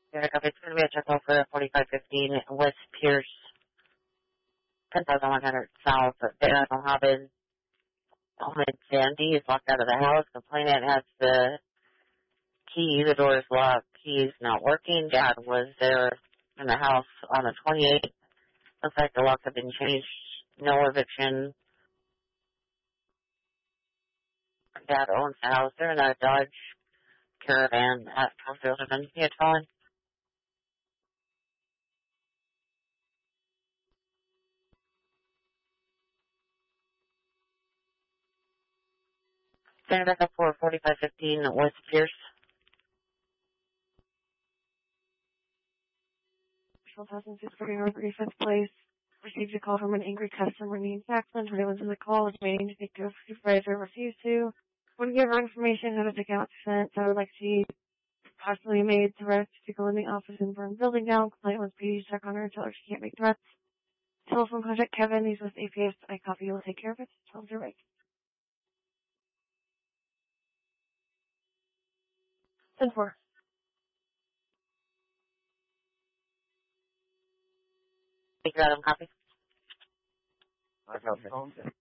It's going to be a check off for 4515 West Pierce, 10,100 South. Daniel Hobbs, Ahmed Sandy is locked out of the house. Complainant has the key. The door is locked. Key is not working. Dad was there in the house on the 28th. Looks like the locks have been changed. No eviction. Dad owns the house. They're in a Dodge Caravan at 1207. Yeah, Colin. Stand back up for 4515 West Pierce. Thousands is putting over 5th place. Received a call from an angry customer named Jacqueline. Her name was in the call. Was waiting to speak to a supervisor. Refused to. Wouldn't give her information how to take out sent. Sounded like she possibly made threats to go in the office and burn the building down. Complaint was PD to check on her and tell her she can't make threats. Telephone contact Kevin. He's with APS. I copy. You'll take care of it. Tell him to write. 10-4. Take that on copy. I got the phone.